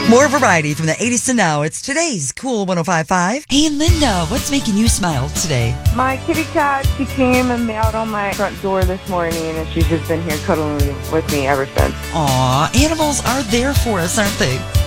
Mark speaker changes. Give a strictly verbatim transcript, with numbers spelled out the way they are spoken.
Speaker 1: More variety from the eighties to now. It's today's Cool one oh five point five. Hey, Linda, what's making you smile today?
Speaker 2: My kitty cat, she came and meowed on my front door this morning, and she's just been here cuddling with me ever since.
Speaker 1: Aw, animals are there for us, aren't they?